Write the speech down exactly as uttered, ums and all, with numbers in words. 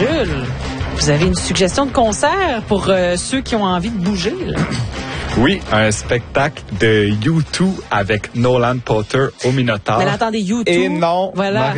Jules, vous avez une suggestion de concert pour euh, ceux qui ont envie de bouger, là? Oui, un spectacle de U deux avec Nolan Potter au Minotaur. Mais là, attendez, U deux. Et non, voilà.